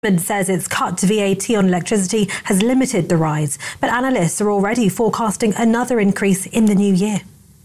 government says its cut to VAT on electricity has limited the rise, but analysts are already forecasting another increase in the new year.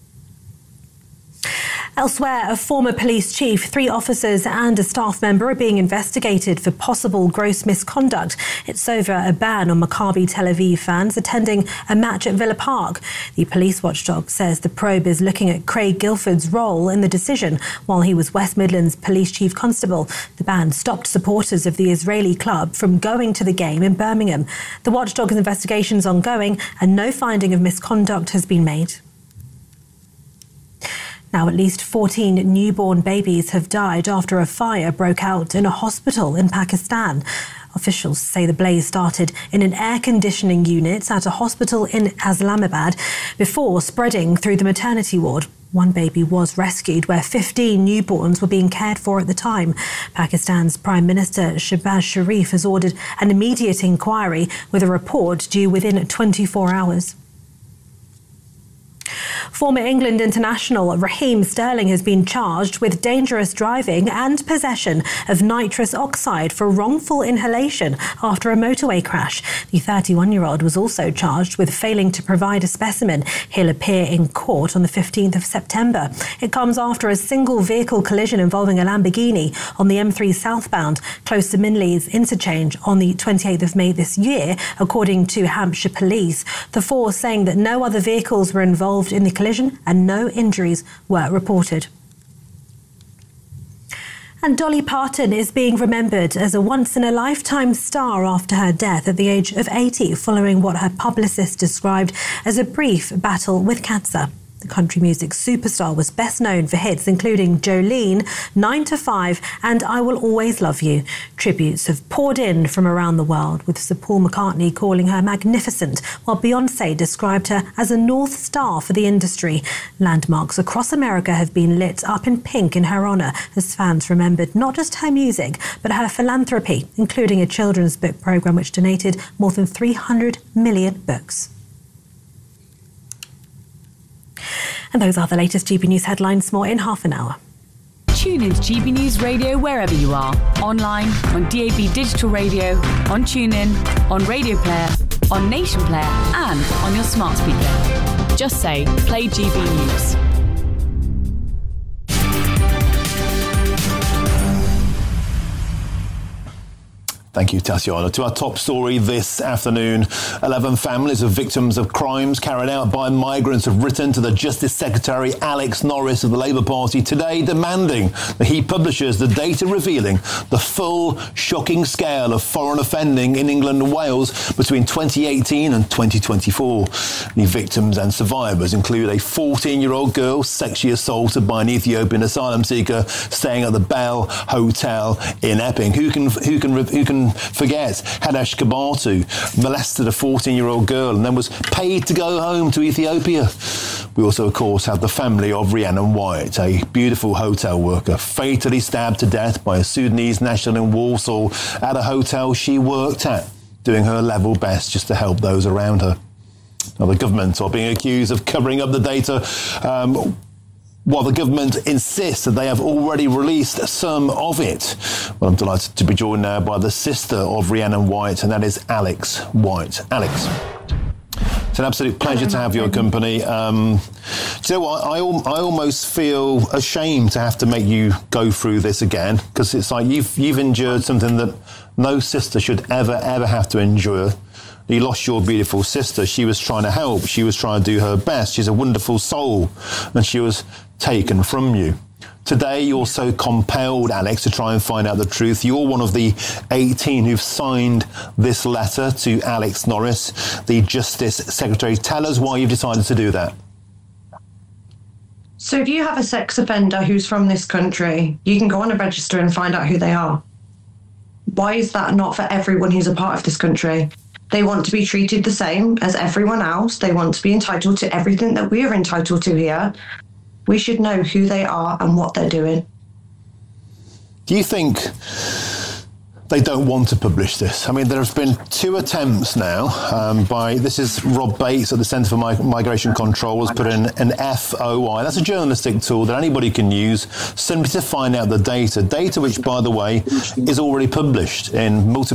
Elsewhere, a former police chief, 3 officers and a staff member are being investigated for possible gross misconduct. It's over a ban on Maccabi Tel Aviv fans attending a match at Villa Park. The police watchdog says the probe is looking at Craig Guilford's role in the decision while he was West Midlands Police Chief Constable. The ban stopped supporters of the Israeli club from going to the game in Birmingham. The watchdog's investigation is ongoing and no finding of misconduct has been made. Now, at least 14 newborn babies have died after a fire broke out in a hospital in Pakistan. Officials say the blaze started in an air conditioning unit at a hospital in Islamabad before spreading through the maternity ward. One baby was rescued where 15 newborns were being cared for at the time. Pakistan's Prime Minister Shehbaz Sharif has ordered an immediate inquiry with a report due within 24 hours. Former England international Raheem Sterling has been charged with dangerous driving and possession of nitrous oxide for wrongful inhalation after a motorway crash. The 31-year-old was also charged with failing to provide a specimen. He'll appear in court on the 15th of September. It comes after a single vehicle collision involving a Lamborghini on the M3 southbound close to Minley's interchange on the 28th of May this year, according to Hampshire Police. The force saying that no other vehicles were involved in the collision and no injuries were reported. And Dolly Parton is being remembered as a once-in-a-lifetime star after her death at the age of 80, following what her publicist described as a brief battle with cancer. The country music superstar was best known for hits including Jolene, 9 to 5 and I Will Always Love You. Tributes have poured in from around the world, with Sir Paul McCartney calling her magnificent, while Beyoncé described her as a North Star for the industry. Landmarks across America have been lit up in pink in her honour as fans remembered not just her music, but her philanthropy, including a children's book programme which donated more than 300 million books. And those are the latest GB News headlines. More in half an hour. Tune in to GB News Radio wherever you are. Online, on DAB Digital Radio, on TuneIn, on Radio Player, on Nation Player and on your smart speaker. Just say, play GB News. Thank you, Tatiana. To our top story this afternoon, 11 families of victims of crimes carried out by migrants have written to the Justice Secretary Alex Norris of the Labour Party today, demanding that he publishes the data revealing the full, shocking scale of foreign offending in England and Wales between 2018 and 2024. The victims and survivors include a 14-year-old girl sexually assaulted by an Ethiopian asylum seeker staying at the Bell Hotel in Epping. Who can forget Hadesh Kabatu molested a 14-year-old girl and then was paid to go home to Ethiopia. We also, of course, have the family of Rhiannon White, a beautiful hotel worker, fatally stabbed to death by a Sudanese national in Warsaw at a hotel she worked at, doing her level best just to help those around her. Now, the government are being accused of covering up the data, while the government insists that they have already released some of it. Well, I'm delighted to be joined now by the sister of Rhiannon White, and that is Alex White. Alex, it's an absolute pleasure to have your company. Do you know what? I almost feel ashamed to have to make you go through this again, because it's like you've endured something that no sister should ever have to endure. You lost your beautiful sister. She was trying to help. She was trying to do her best. She's a wonderful soul, and she was taken from you. Today, you're so compelled, Alex, to try and find out the truth. You're one of the 18 who've signed this letter to Alex Norris, the Justice Secretary. Tell us why you've decided to do that. So if you have a sex offender who's from this country, you can go on a register and find out who they are. Why is that not for everyone who's a part of this country? They want to be treated the same as everyone else. They want to be entitled to everything that we are entitled to here. We should know who they are and what they're doing. Do you think they don't want to publish this. I mean, there's been 2 attempts now this is Rob Bates at the Centre for Migration Control has put in an FOI. That's a journalistic tool that anybody can use simply to find out the data which, by the way, is already published in multiple